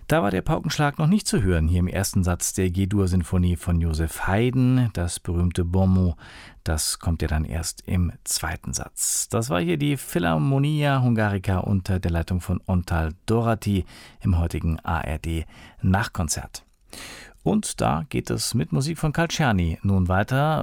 Da war der Paukenschlag noch nicht zu hören, hier im ersten Satz der G-Dur-Sinfonie von Joseph Haydn. Das berühmte Bon mot, das kommt ja dann erst im zweiten Satz. Das war hier die Philharmonia Hungarica unter der Leitung von Ontal Dorati im heutigen ARD-Nachkonzert. Und da geht es mit Musik von Carl Czerny nun weiter.